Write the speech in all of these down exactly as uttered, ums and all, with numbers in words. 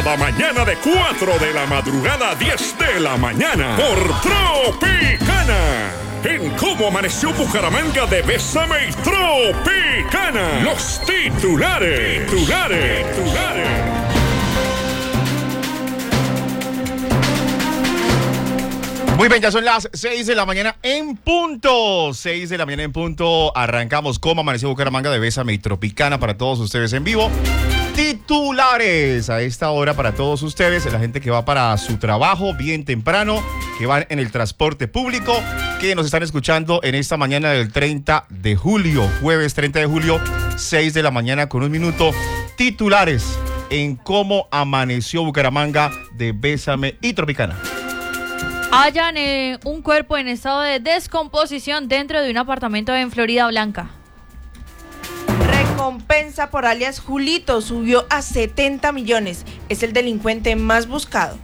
cada mañana de cuatro de la madrugada a diez de la mañana por Tropicana. En Cómo Amaneció Bucaramanga de Bésame y Tropicana. Los titulares. Titulares. Titulares. Muy bien, ya son las seis de la mañana en punto. seis de la mañana en punto. Arrancamos Cómo Amaneció Bucaramanga de Bésame y Tropicana para todos ustedes en vivo. Titulares a esta hora para todos ustedes, la gente que va para su trabajo bien temprano, que van en el transporte público, que nos están escuchando en esta mañana del treinta de julio, jueves treinta de julio, seis de la mañana con un minuto. Titulares en Cómo Amaneció Bucaramanga de Bésame y Tropicana. Hallan eh, un cuerpo en estado de descomposición dentro de un apartamento en Florida Blanca. Recompensa por alias Julito subió a setenta millones. Es el delincuente más buscado.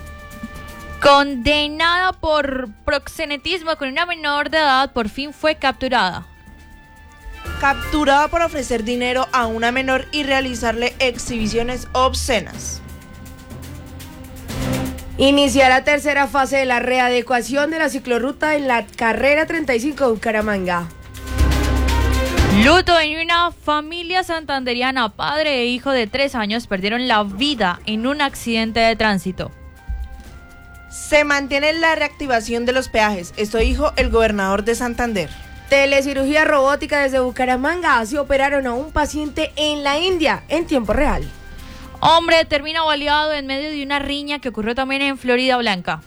Condenada por proxenetismo con una menor de edad, por fin fue capturada. Capturada por ofrecer dinero a una menor y realizarle exhibiciones obscenas. Inicia la tercera fase de la readecuación de la ciclorruta en la carrera treinta y cinco de Bucaramanga. Luto en una familia santanderiana. Padre e hijo de tres años perdieron la vida en un accidente de tránsito. Se mantiene la reactivación de los peajes. Esto dijo el gobernador de Santander. Telecirugía robótica desde Bucaramanga. Así operaron a un paciente en la India en tiempo real. Hombre termina baleado en medio de una riña que ocurrió también en Florida Blanca.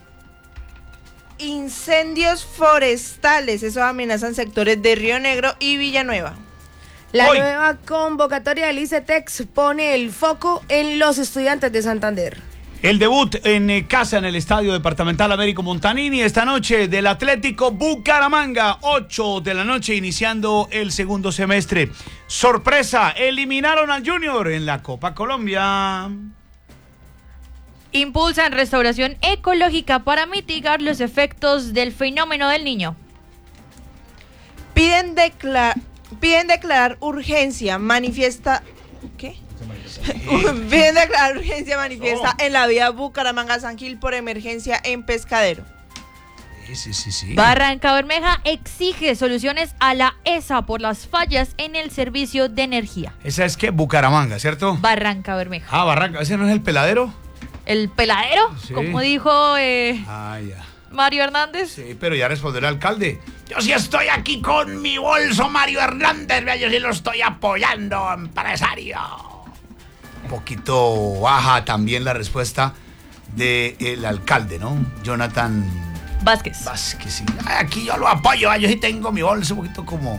Incendios forestales, eso amenazan sectores de Río Negro y Villanueva. La Hoy. nueva convocatoria del ICETEX pone el foco en los estudiantes de Santander. El debut en eh, casa en el Estadio Departamental Américo Montanini esta noche del Atlético Bucaramanga, ocho de la noche iniciando el segundo semestre. Sorpresa, eliminaron al Junior en la Copa Colombia. Impulsan restauración ecológica para mitigar los efectos del fenómeno del Niño. Piden, declar- piden declarar urgencia, manifiesta... ¿Qué? Piden declarar urgencia manifiesta en la vía Bucaramanga-San Gil por emergencia en Pescadero. Sí, sí, sí, sí. Barranca Bermeja exige soluciones a la E S A por las fallas en el servicio de energía. Esa es que Bucaramanga, ¿cierto? Barranca Bermeja. Ah, Barranca, ¿ese no es el peladero? El peladero, Sí. como dijo eh, Ah, ya. Mario Hernández. Sí, pero ya respondió el alcalde. Yo sí estoy aquí con mi bolso, Mario Hernández. Vea, yo sí lo estoy apoyando, empresario. Un poquito baja también la respuesta del alcalde, ¿no? Jonathan Vázquez. Vázquez. Sí. Ay, aquí yo lo apoyo, yo sí tengo mi bolso un poquito como...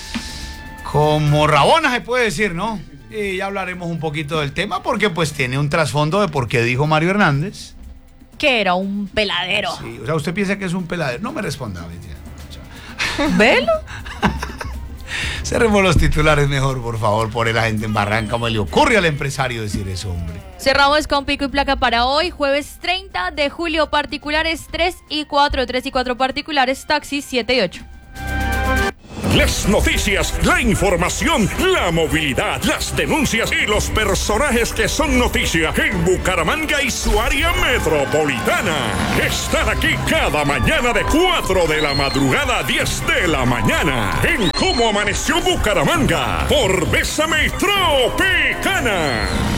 Como Rabona se puede decir, ¿no? Y ya hablaremos un poquito del tema porque pues tiene un trasfondo de por qué dijo Mario Hernández. Que era un peladero. Sí, o sea, usted piensa que es un peladero. No me responda, mentira. ¿Velo? Cerremos los titulares mejor, por favor, por la gente en Barranca. ¿Cómo le ocurre al empresario decir eso, hombre? Cerramos con pico y placa para hoy, jueves treinta de julio, particulares tres y cuatro, tres y cuatro particulares, taxis siete y ocho. Las noticias, la información, la movilidad, las denuncias y los personajes que son noticia en Bucaramanga y su área metropolitana. Están aquí cada mañana de cuatro de la madrugada a diez de la mañana en Cómo Amaneció Bucaramanga por Bésame y Tropicana.